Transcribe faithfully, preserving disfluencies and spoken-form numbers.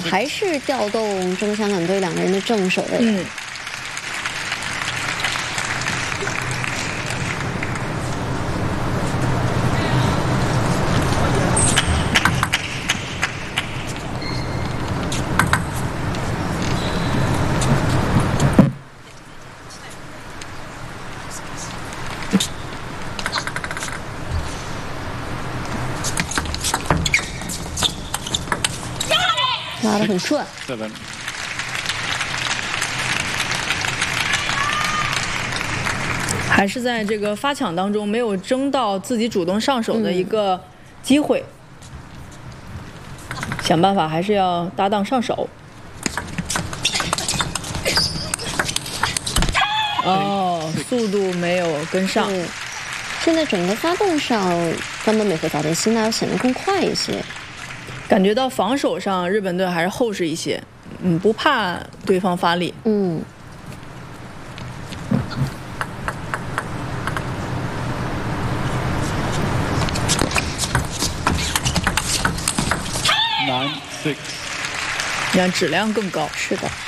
还是调动中国香港队两个人的正手的。 嗯。 拉得很顺。 还是在这个发抢当中没有争到自己主动上手的一个机会，嗯、想办法还是要搭档上手。哦，速度没有跟上。 现在整个发动上，冈本美和早田希娜要显得更快一些。 感觉到防守上，日本队还是厚实一些，嗯，不怕对方发力。 嗯。 Nine six，你看质量更高。 是的。